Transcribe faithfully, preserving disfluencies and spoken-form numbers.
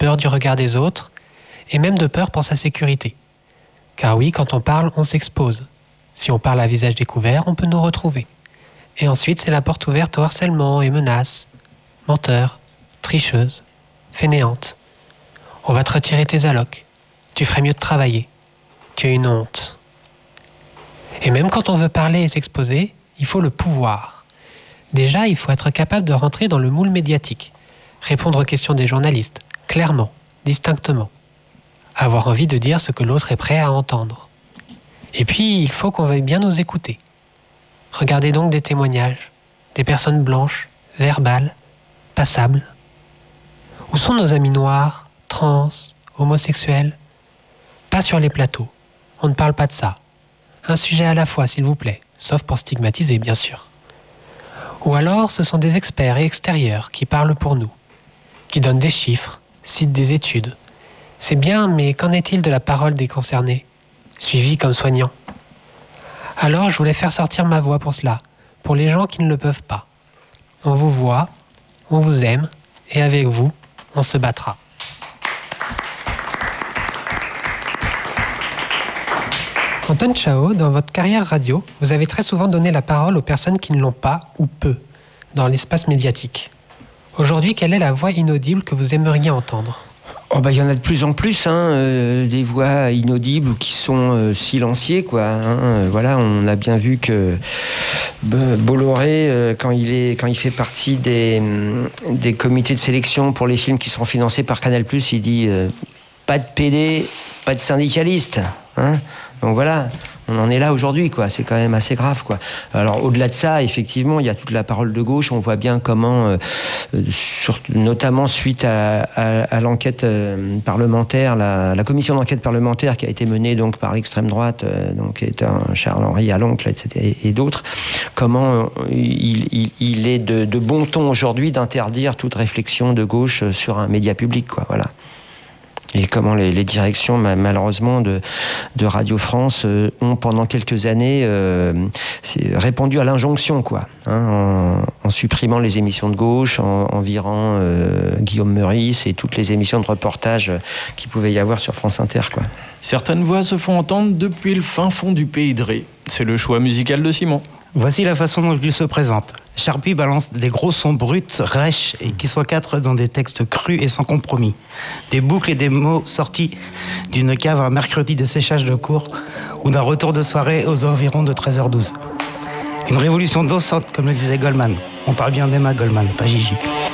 peur du regard des autres, et même de peur pour sa sécurité. Car oui, quand on parle, on s'expose. Si on parle à visage découvert, on peut nous retrouver. Et ensuite, c'est la porte ouverte au harcèlement et menaces. Menteur, tricheuse, fainéante. On va te retirer tes allocs. Tu ferais mieux de travailler. Tu as une honte. Et même quand on veut parler et s'exposer, il faut le pouvoir. Déjà, il faut être capable de rentrer dans le moule médiatique. Répondre aux questions des journalistes, clairement, distinctement. Avoir envie de dire ce que l'autre est prêt à entendre. Et puis, il faut qu'on veuille bien nous écouter. Regardez donc des témoignages, des personnes blanches, verbales, passables. Où sont nos amis noirs, trans, homosexuels ? Pas sur les plateaux. On ne parle pas de ça. Un sujet à la fois, s'il vous plaît, sauf pour stigmatiser, bien sûr. Ou alors, ce sont des experts et extérieurs qui parlent pour nous, qui donnent des chiffres, citent des études. C'est bien, mais qu'en est-il de la parole des concernés, suivis comme soignants ? Alors, je voulais faire sortir ma voix pour cela, pour les gens qui ne le peuvent pas. On vous voit, on vous aime, et avec vous, on se battra. Antoine Chao, dans votre carrière radio, vous avez très souvent donné la parole aux personnes qui ne l'ont pas ou peu dans l'espace médiatique. Aujourd'hui, quelle est la voix inaudible que vous aimeriez entendre ? Oh bah, y en a de plus en plus, hein, euh, des voix inaudibles qui sont euh, silenciées, quoi. Hein, euh, voilà, on a bien vu que euh, Bolloré, euh, quand il est, quand il fait partie des des comités de sélection pour les films qui seront financés par Canal+, il dit euh, pas de P D, pas de syndicalistes, hein. Donc voilà, on en est là aujourd'hui, quoi. C'est quand même assez grave, quoi. Alors au-delà de ça, effectivement, il y a toute la parole de gauche. On voit bien comment, euh, sur, notamment suite à, à, à l'enquête euh, parlementaire, la, la commission d'enquête parlementaire qui a été menée donc par l'extrême droite, euh, donc qui est un Charles-Henri Aloncle, et cetera, et, et d'autres, comment euh, il, il, il est de, de bon ton aujourd'hui d'interdire toute réflexion de gauche sur un média public, quoi. Voilà. Et comment les, les directions, malheureusement, de, de Radio France euh, ont, pendant quelques années, euh, répondu à l'injonction, quoi, hein, en, en supprimant les émissions de gauche, en, en virant euh, Guillaume Meurice et toutes les émissions de reportage qu'il pouvait y avoir sur France Inter, quoi. Certaines voix se font entendre depuis le fin fond du pays de Ré. C'est le choix musical de Simon. Voici la façon dont il se présente. Sharpie balance des gros sons bruts, rêches et qui s'encadrent dans des textes crus et sans compromis. Des boucles et des mots sortis d'une cave un mercredi de séchage de cours ou d'un retour de soirée aux environs de treize heures douze. Une révolution dansante, comme le disait Goldman. On parle bien d'Emma Goldman, pas Gigi.